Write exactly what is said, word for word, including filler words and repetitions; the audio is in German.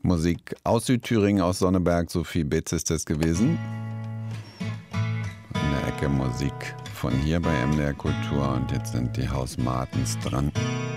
Musik aus Südthüringen, aus Sonneberg. Sophie Betz ist das gewesen. In der Ecke Musik von hier bei M D R Kultur. Und jetzt sind die Haus Martens dran.